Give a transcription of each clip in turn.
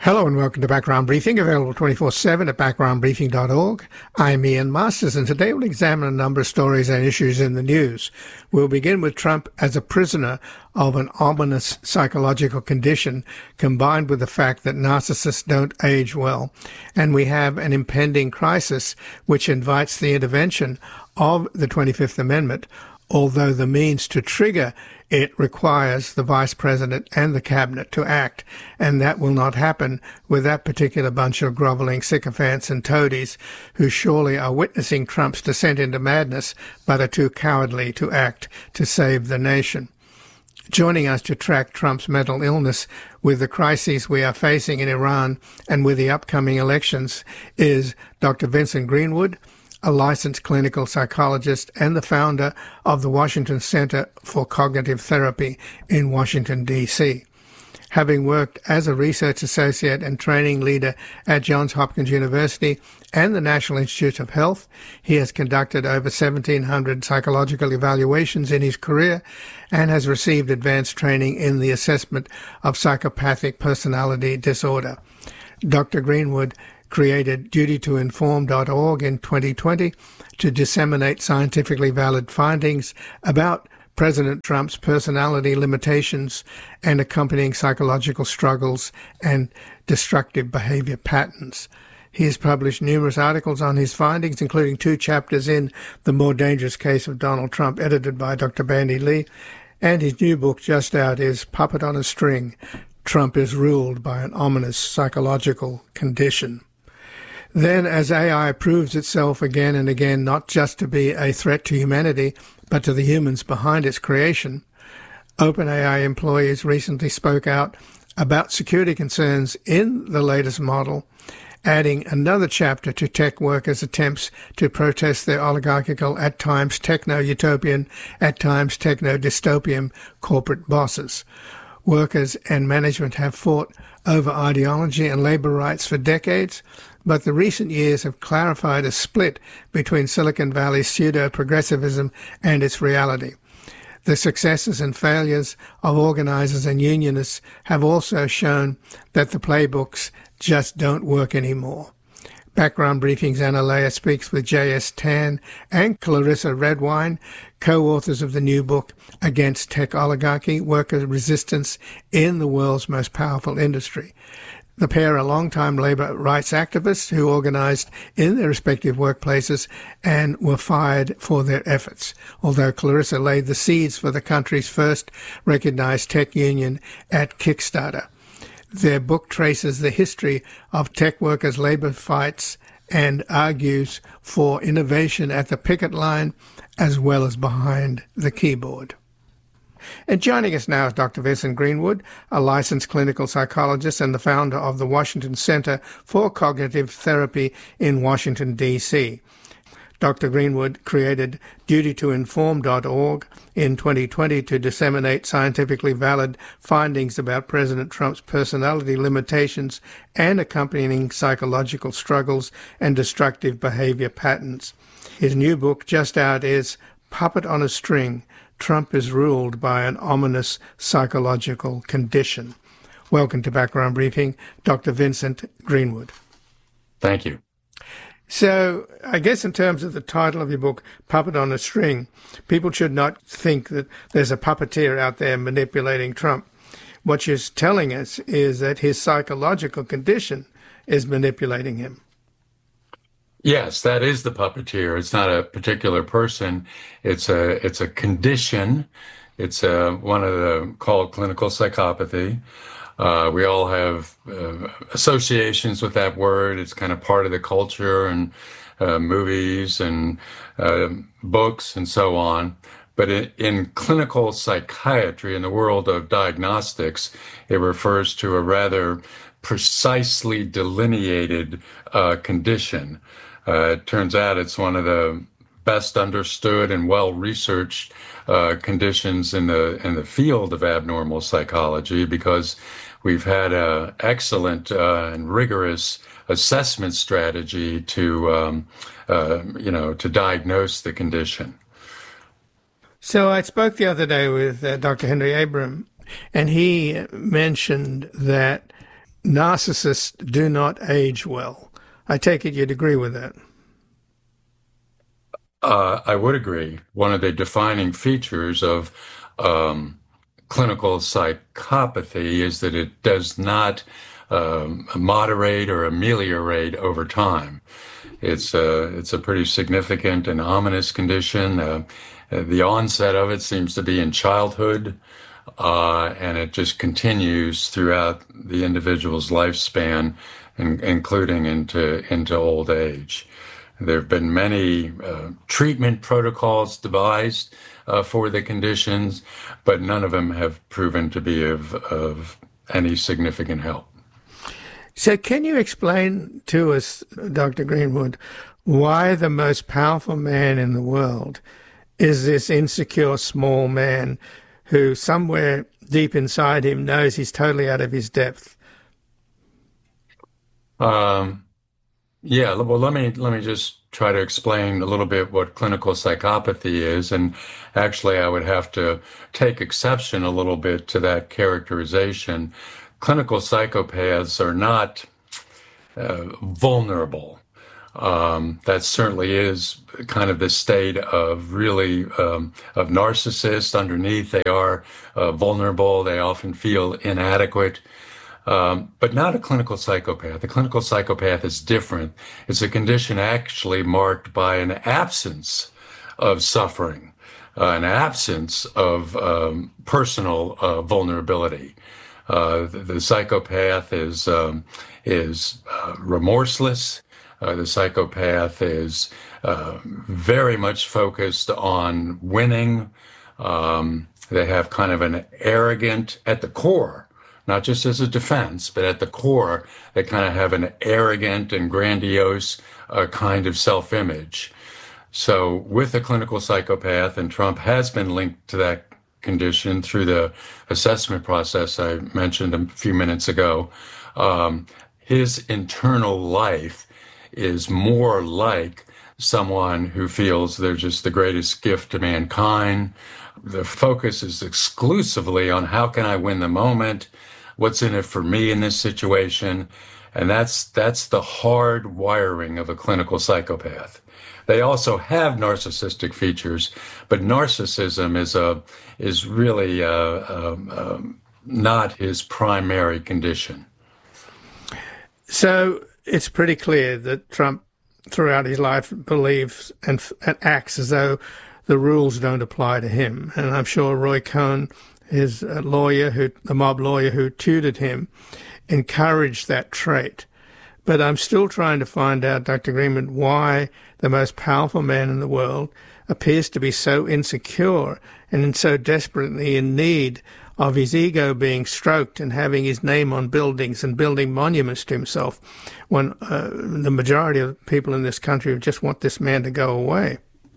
Hello and welcome to Background Briefing, available 24/7 at backgroundbriefing.org. I'm Ian Masters, and today we'll examine a number of stories and issues in the news. We'll begin with Trump as a prisoner of an ominous psychological condition combined with the fact that narcissists don't age well. And we have an impending crisis which invites the intervention of the 25th Amendment, although the means to trigger it requires the Vice President and the Cabinet to act, and that will not happen with that particular bunch of groveling sycophants and toadies who surely are witnessing Trump's descent into madness but are too cowardly to act to save the nation. Joining us to track Trump's mental illness with the crises we are facing in Iran and with the upcoming elections is Dr. Vincent Greenwood, a licensed clinical psychologist and the founder of the Washington Center for Cognitive Therapy in Washington, D.C. Having worked as a research associate and training leader at Johns Hopkins University and the National Institute of Health, he has conducted over 1,700 psychological evaluations in his career and has received advanced training in the assessment of psychopathic personality disorder. Dr. Greenwood created dutytoinform.org in 2020 to disseminate scientifically valid findings about President Trump's personality limitations and accompanying psychological struggles and destructive behavior patterns. He has published numerous articles on his findings, including 2 chapters in The More Dangerous Case of Donald Trump, edited by Dr. Bandy Lee, and his new book just out is Puppet on a String, Trump is Ruled by an Ominous Psychological Condition. Then, as AI proves itself again and again not just to be a threat to humanity, but to the humans behind its creation, OpenAI employees recently spoke out about security concerns in the latest model, adding another chapter to tech workers' attempts to protest their oligarchical, at times techno-utopian, at times techno-dystopian corporate bosses. Workers and management have fought over ideology and labor rights for decades, but the recent years have clarified a split between Silicon Valley's pseudo-progressivism and its reality. The successes and failures of organizers and unionists have also shown that the playbooks just don't work anymore. Background Briefing's Anna Leah speaks with J.S. Tan and Clarissa Redwine, co-authors of the new book, Against Tech Oligarchy, Worker Resistance in the World's Most Powerful Industry. The pair are longtime labor rights activists who organized in their respective workplaces and were fired for their efforts, although Clarissa laid the seeds for the country's first recognized tech union at Kickstarter. Their book traces the history of tech workers' labor fights and argues for innovation at the picket line as well as behind the keyboard. And joining us now is Dr. Vincent Greenwood, a licensed clinical psychologist and the founder of the Washington Center for Cognitive Therapy in Washington, D.C. Dr. Greenwood created dutytoinform.org in 2020 to disseminate scientifically valid findings about President Trump's personality limitations and accompanying psychological struggles and destructive behavior patterns. His new book just out is Puppet on a String, Trump is Ruled by an Ominous Psychological Condition. Welcome to Background Briefing, Dr. Vincent Greenwood. Thank you. So I guess in terms of the title of your book, Puppet on a String, people should not think that there's a puppeteer out there manipulating Trump. What you're telling us is that his psychological condition is manipulating him. Yes, that is the puppeteer. It's not a particular person. It's a condition. It's one of the called clinical psychopathy. We all have associations with that word. It's kind of part of the culture and movies and books and so on. But in clinical psychiatry, in the world of diagnostics, it refers to a rather precisely delineated condition. It turns out it's one of the best understood and well-researched conditions in the field of abnormal psychology, because we've had an excellent and rigorous assessment strategy to diagnose the condition. So I spoke the other day with Dr. Henry Abram, and he mentioned that narcissists do not age well. I take it you'd agree with that. I would agree. One of the defining features of clinical psychopathy is that it does not moderate or ameliorate over time. It's a pretty significant and ominous condition. The onset of it seems to be in childhood, and it just continues throughout the individual's lifespan, including into old age. There have been many treatment protocols devised for the conditions, but none of them have proven to be of any significant help. So can you explain to us, Dr. Greenwood, why the most powerful man in the world is this insecure small man who somewhere deep inside him knows he's totally out of his depth? Yeah, well, let me just try to explain a little bit what clinical psychopathy is. And actually, I would have to take exception a little bit to that characterization. Clinical psychopaths are not vulnerable. That certainly is kind of the state of really of narcissists. Underneath, they are vulnerable. They often feel inadequate. But not a clinical psychopath. A clinical psychopath is different. It's a condition actually marked by an absence of suffering, an absence of personal vulnerability. The psychopath is remorseless. The psychopath is very much focused on winning. They have kind of an arrogant, at the core, not just as a defense, but at the core, they kind of have an arrogant and grandiose kind of self-image. So with a clinical psychopath, and Trump has been linked to that condition through the assessment process I mentioned a few minutes ago, his internal life is more like someone who feels they're just the greatest gift to mankind. The focus is exclusively on how can I win the moment, what's in it for me in this situation, and that's the hard wiring of a clinical psychopath. They also have narcissistic features, but narcissism is really not his primary condition. So it's pretty clear that Trump, throughout his life, believes and acts as though the rules don't apply to him. And I'm sure Roy Cohn, his lawyer, the mob lawyer who tutored him, encouraged that trait. But I'm still trying to find out, Dr. Greenwood, why the most powerful man in the world appears to be so insecure and so desperately in need of his ego being stroked and having his name on buildings and building monuments to himself, when the majority of people in this country just want this man to go away.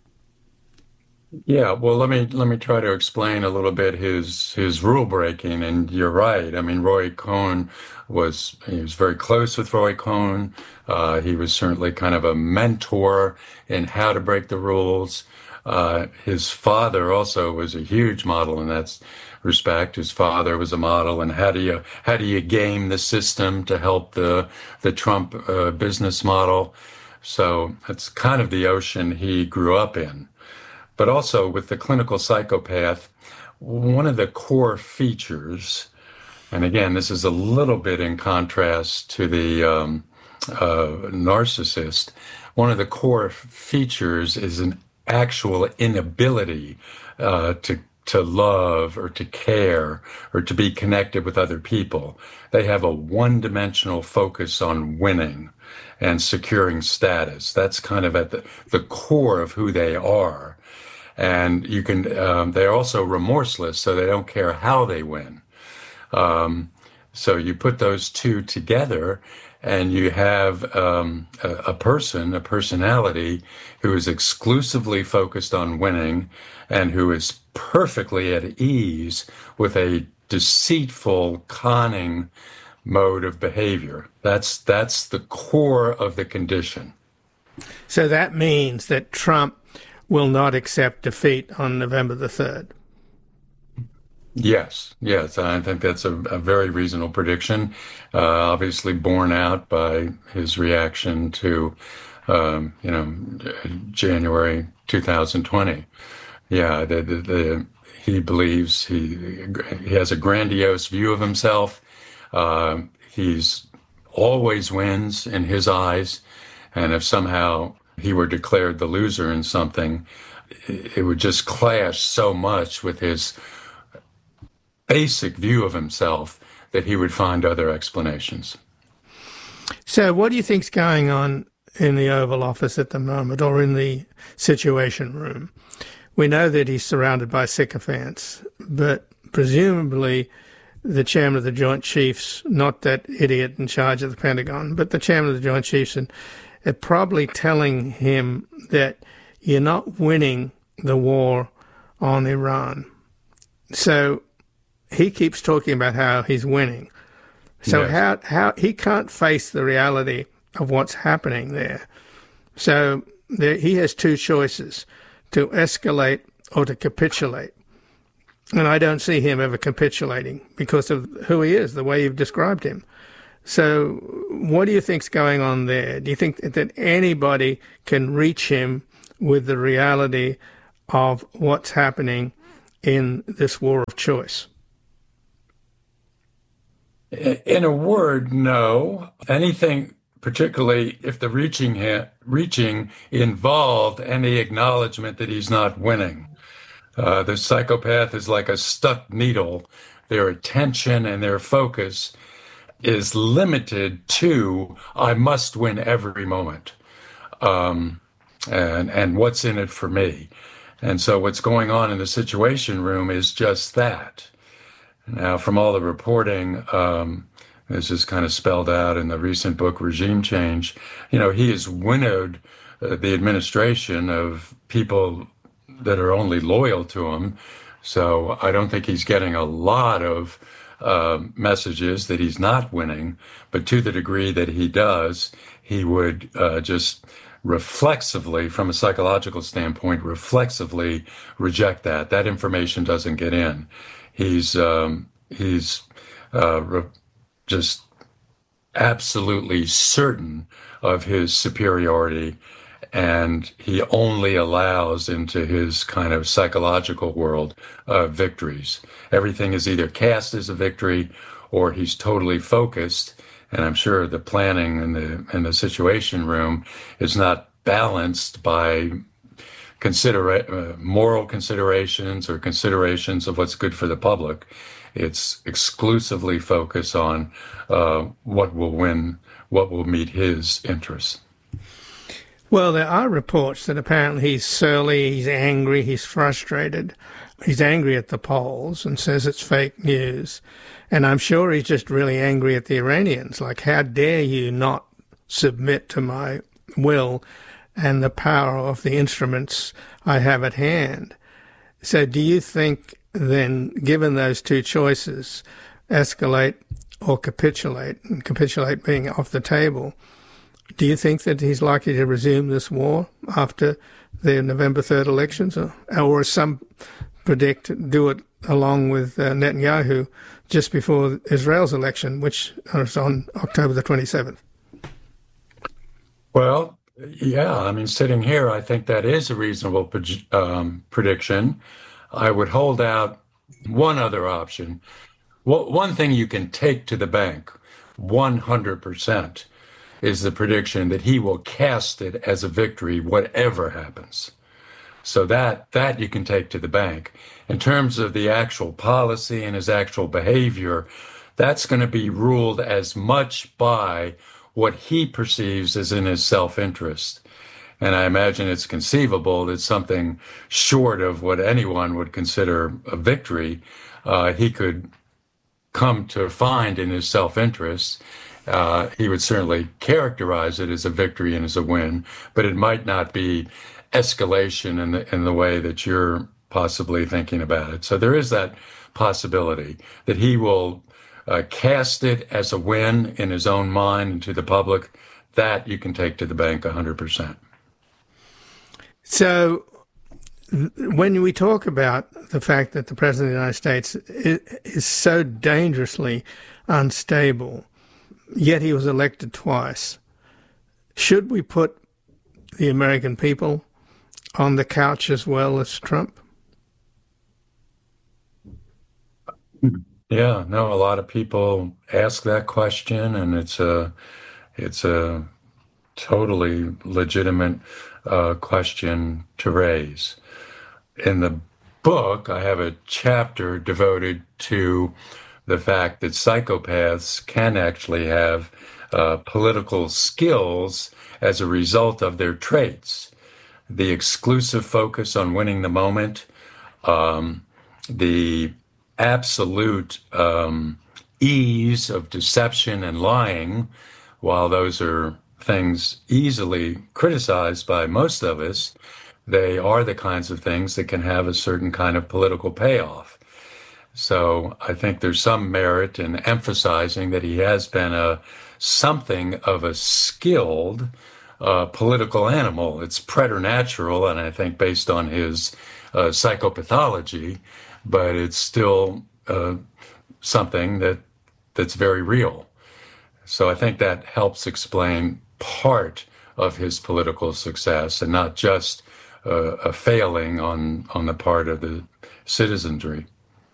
Yeah, well, let me try to explain a little bit his rule breaking. And you're right. I mean, Roy Cohn he was very close with Roy Cohn. He was certainly kind of a mentor in how to break the rules. His father also was a huge model in that respect. His father was a model, and how do you game the system to help the Trump business model? So that's kind of the ocean he grew up in. But also with the clinical psychopath, one of the core features, and again, this is a little bit in contrast to the narcissist, one of the core features is an actual inability to love or to care or to be connected with other people. They have a one-dimensional focus on winning and securing status. That's kind of at the core of who they are. And you can, they're also remorseless, so they don't care how they win. So you put those two together, and you have a personality who is exclusively focused on winning and who is perfectly at ease with a deceitful, conning mode of behavior. That's the core of the condition. So that means that Trump will not accept defeat on November the 3rd. Yes, I think that's a very reasonable prediction. Obviously, borne out by his reaction to, you know, January 2020. Yeah, he believes he has a grandiose view of himself. He's always wins in his eyes, and if somehow he were declared the loser in something, it would just clash so much with his basic view of himself that he would find other explanations. So what do you think's going on in the Oval Office at the moment, or in the Situation Room? We know that he's surrounded by sycophants, but presumably the chairman of the Joint Chiefs, not that idiot in charge of the Pentagon, but the chairman of the Joint Chiefs, and are probably telling him that you're not winning the war on Iran. So he keeps talking about how he's winning. So Yes. how he can't face the reality of what's happening there. So he has two choices: to escalate or to capitulate. And I don't see him ever capitulating because of who he is, the way you've described him. So what do you think's going on there? Do you think that anybody can reach him with the reality of what's happening in this war of choice? In a word, no. Anything, particularly if the reaching involved any acknowledgement that he's not winning. The psychopath is like a stuck needle. Their attention and their focus is limited to, I must win every moment. And what's in it for me? And so what's going on in the Situation Room is just that. Now, from all the reporting, this is kind of spelled out in the recent book, Regime Change, he has winnowed the administration of people that are only loyal to him. So I don't think he's getting a lot of messages that he's not winning, but to the degree that he does, he would just reflexively, from a psychological standpoint, reflexively reject that. That information doesn't get in. He's just absolutely certain of his superiority, and he only allows into his kind of psychological world victories. Everything is either cast as a victory or he's totally focused. And I'm sure the planning in the Situation Room is not balanced by moral considerations or considerations of what's good for the public. It's exclusively focused on what will win, what will meet his interests. Well, there are reports that apparently he's surly, he's angry, he's frustrated. He's angry at the polls and says it's fake news. And I'm sure he's just really angry at the Iranians. Like, how dare you not submit to my will and the power of the instruments I have at hand? So do you think then, given those two choices, escalate or capitulate, and capitulate being off the table, do you think that he's likely to resume this war after the November 3rd elections? Or as some predict, do it along with Netanyahu just before Israel's election, which is on October the 27th? Well, yeah, I mean, sitting here, I think that is a reasonable prediction. I would hold out one other option. One thing you can take to the bank, 100%, is the prediction that he will cast it as a victory, whatever happens. So that you can take to the bank. In terms of the actual policy and his actual behavior, that's going to be ruled as much by what he perceives as in his self-interest. And I imagine it's conceivable that something short of what anyone would consider a victory, he could come to find in his self-interest. He would certainly characterize it as a victory and as a win, but it might not be escalation in the way that you're possibly thinking about it. So there is that possibility that he will cast it as a win in his own mind and to the public. That you can take to the bank 100%. So when we talk about the fact that the President of the United States is so dangerously unstable, yet he was elected twice, should we put the American people on the couch as well as Trump? Yeah, no, a lot of people ask that question, and it's a totally legitimate question to raise. In the book, I have a chapter devoted to the fact that psychopaths can actually have political skills as a result of their traits. The exclusive focus on winning the moment, the absolute ease of deception and lying, while those are things easily criticized by most of us, they are the kinds of things that can have a certain kind of political payoff. So I think there's some merit in emphasizing that he has been something of a skilled political animal. It's preternatural, and I think based on his psychopathology, but it's still something that's very real. So I think that helps explain part of his political success, and not just a failing on the part of the citizenry.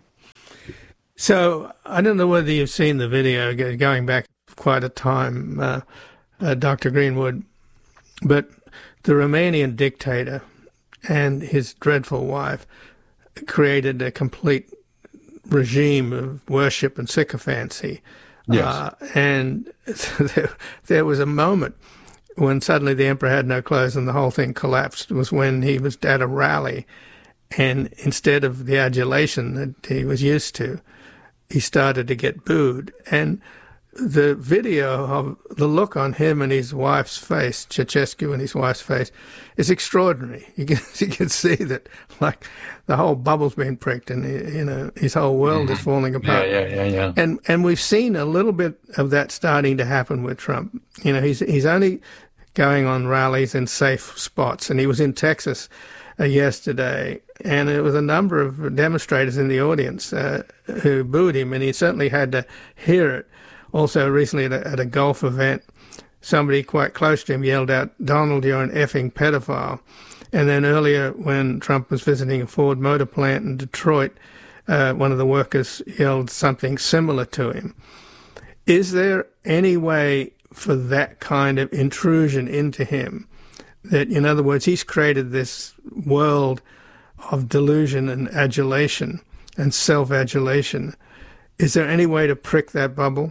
So I don't know whether you've seen the video, going back quite a time, Dr. Greenwood, but the Romanian dictator and his dreadful wife created a complete regime of worship and sycophancy. Yes. And there was a moment when suddenly the emperor had no clothes and the whole thing collapsed. It was when he was at a rally, and instead of the adulation that he was used to, he started to get booed. And the video of the look on him and his wife's face, Ceausescu and his wife's face, is extraordinary. You can see that, like, the whole bubble's been pricked, and his whole world is falling apart. Yeah. And we've seen a little bit of that starting to happen with Trump. He's only going on rallies in safe spots, and he was in Texas yesterday, and there was a number of demonstrators in the audience who booed him, and he certainly had to hear it. Also, recently at a golf event, somebody quite close to him yelled out, "Donald, you're an effing pedophile." And then earlier, when Trump was visiting a Ford Motor plant in Detroit, one of the workers yelled something similar to him. Is there any way for that kind of intrusion into him? That, in other words, he's created this world of delusion and adulation and self-adulation. Is there any way to prick that bubble?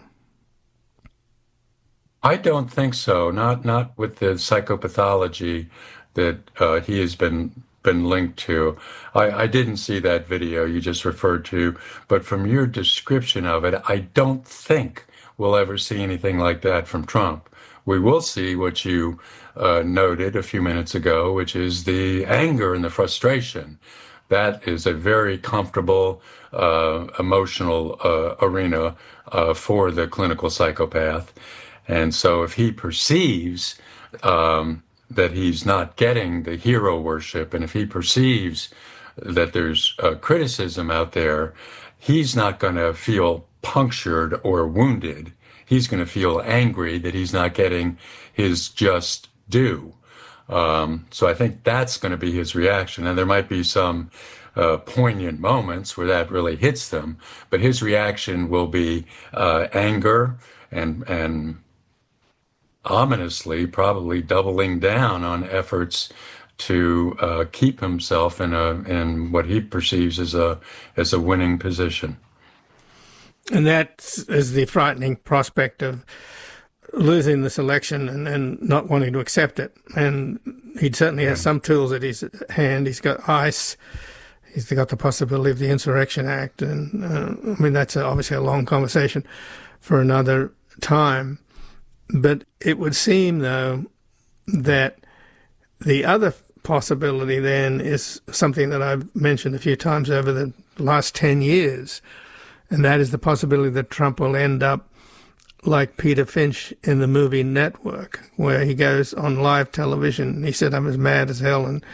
I don't think so. Not with the psychopathology that he has been linked to. I didn't see that video you just referred to, but from your description of it, I don't think we'll ever see anything like that from Trump. We will see what you noted a few minutes ago, which is the anger and the frustration. That is a very comfortable emotional arena for the clinical psychopath. And so if he perceives that he's not getting the hero worship, and if he perceives that there's criticism out there, he's not going to feel punctured or wounded. He's going to feel angry that he's not getting his just due. So I think that's going to be his reaction. And there might be some poignant moments where that really hits them, but his reaction will be anger and ominously probably doubling down on efforts to keep himself in what he perceives as a winning position. And that is the frightening prospect of losing this election and not wanting to accept it. And he certainly has some tools at his hand. He's got ICE. He's got the possibility of the Insurrection Act. And I mean, that's obviously a long conversation for another time. But it would seem, though, that the other possibility then is something that I've mentioned a few times over the last 10 years, and that is the possibility that Trump will end up like Peter Finch in the movie Network, where he goes on live television. He said, "I'm as mad as hell,"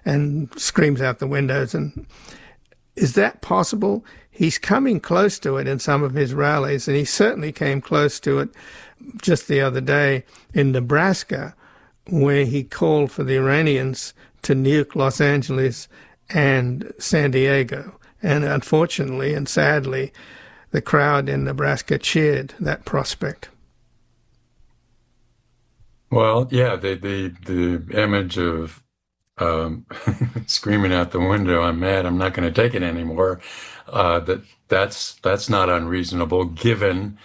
and screams out the windows. And is that possible? He's coming close to it in some of his rallies, and he certainly came close to it just the other day in Nebraska, where he called for the Iranians to nuke Los Angeles and San Diego. And unfortunately and sadly, the crowd in Nebraska cheered that prospect. Well, yeah, the image of screaming out the window, "I'm mad, I'm not going to take it anymore," that's not unreasonable given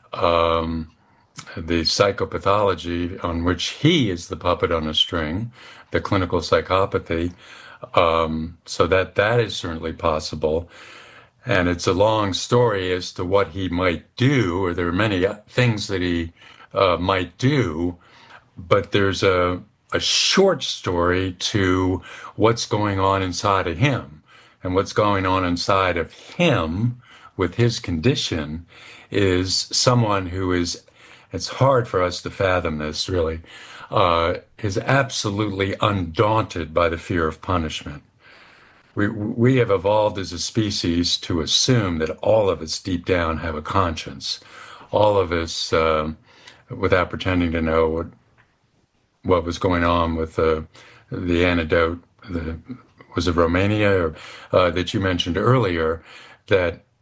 the psychopathology on which he is the puppet on a string, the clinical psychopathy. So that is certainly possible. And it's a long story as to what he might do, or there are many things that he might do, but there's a short story to what's going on inside of him. And what's going on inside of him with his condition is someone who is, it's hard for us to fathom this really, is absolutely undaunted by the fear of punishment. We have evolved as a species to assume that all of us deep down have a conscience. All of us, without pretending to know what was going on with the antidote, was it Romania or, that you mentioned earlier, that